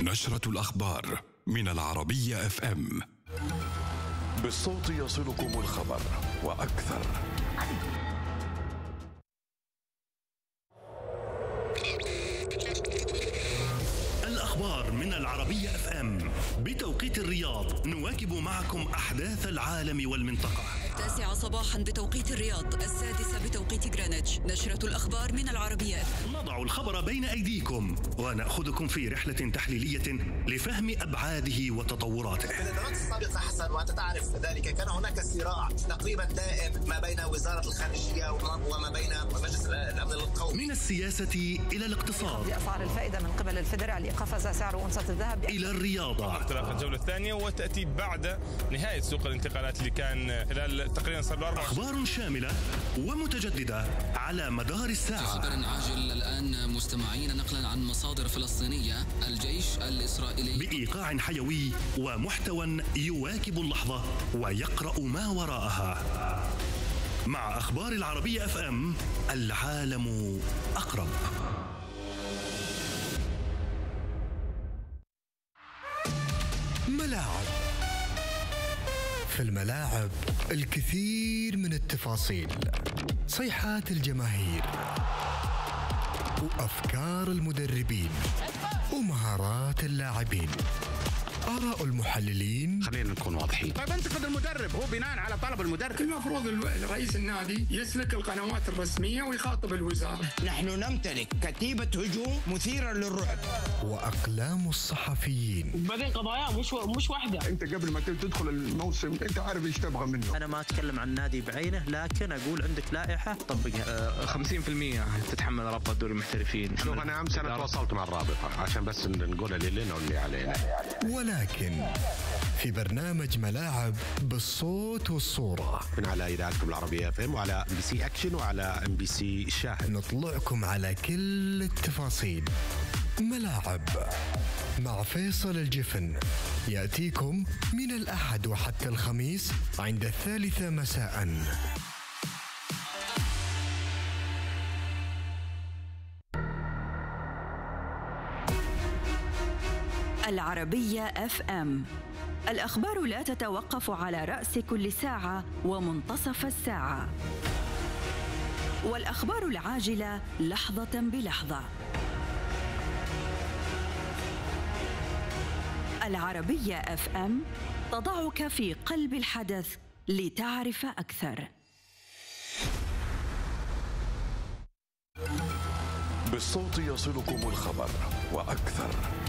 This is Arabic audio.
نشرة الأخبار من العربية FM. بالصوت يصلكم الخبر وأكثر. الأخبار من العربية FM بتوقيت الرياض. نواكب معكم أحداث العالم والمنطقة. 9 صباحا بتوقيت الرياض، 6 بتوقيت غرينتش. نشرة الأخبار من العربية FM. نضع الخبر بين أيديكم ونأخذكم في رحلة تحليلية لفهم أبعاده وتطوراته. في السنوات السابقة حسن وأنت تعرف ذلك كان هناك صراع تقريبا دائم ما بين وزارة الخارجية وما بين مجلس الأمن القومي. من السياسة إلى الاقتصاد، أسعار الفائدة من قبل الفيدرالي قفز سعر أونصة الذهب إلى الرياضة. انطلاق الجولة الثانية وتأتي بعد نهاية سوق الانتقالات اللي كان خلال تقريبا صار له 4 أخبار شاملة ومتجددة على مدار الساعة. خبر عاجل الآن مستمعين، نقلا عن مصادر فلسطينية. الجيش الإسرائيلي بإيقاع حيوي ومحتوى يواكب اللحظة ويقرأ ما وراءها. مع أخبار العربية FM، العالم أقرب. ملاعب. في الملاعب الكثير من التفاصيل، صيحات الجماهير وأفكار المدربين ومهارات اللاعبين، آراء المحللين. خلينا نكون واضحين. طيب انتقد المدرب، هو بناء على طلب المدرب. المفروض رئيس النادي يسلك القنوات الرسمية ويخاطب الوزارة. نحن نمتلك كتيبة هجوم مثيرة للرعب. وأقلام الصحفيين. وبعدين قضايا مش واحدة. انت قبل ما تدخل الموسم انت عارف ايش تبغى منه. انا ما اتكلم عن نادي بعينه، لكن اقول عندك لائحة طبقها. 50% تتحمل رابطة دوري المحترفين. شوف انا امس انا تواصلت مع الرابطة عشان بس نقول اللي لنا واللي علينا. ولكن في برنامج ملاعب بالصوت والصورة من على إذاعتكم العربية FM وعلى MBC أكشن وعلى MBC الشاهد، نطلعكم على كل التفاصيل. ملاعب مع فيصل الجفن يأتيكم من الأحد وحتى الخميس عند 3 مساء. العربية FM. الأخبار لا تتوقف على رأس كل ساعة ومنتصف الساعة، والأخبار العاجلة لحظة بلحظة. العربية FM تضعك في قلب الحدث لتعرف أكثر. بالصوت يصلكم الخبر وأكثر.